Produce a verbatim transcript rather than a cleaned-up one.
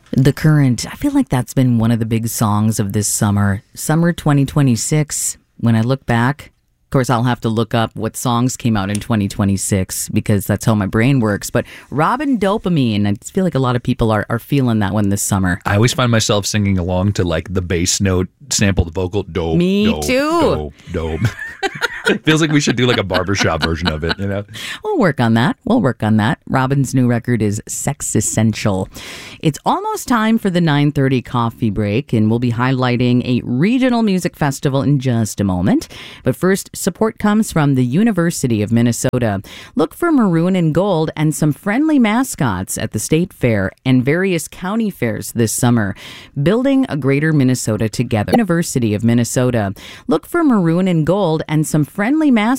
The Current, I feel like that's been one of the big songs of this summer. Summer twenty twenty-six, when I look back, of course, I'll have to look up what songs came out in twenty twenty-six because that's how my brain works. But Robin Dopamine, I feel like a lot of people are, are feeling that one this summer. I always find myself singing along to like the bass note sampled vocal. Dope. Me dope, too. Dope. Dope. It feels like we should do like a barbershop version of it, you know? We'll work on that. We'll work on that. Robin's new record is Sex Essential. It's almost time for the nine thirty coffee break, and we'll be highlighting a regional music festival in just a moment. But first, support comes from the University of Minnesota. Look for maroon and gold and some friendly mascots at the State Fair and various county fairs this summer. Building a greater Minnesota together. University of Minnesota. Look for maroon and gold and some friendly mascots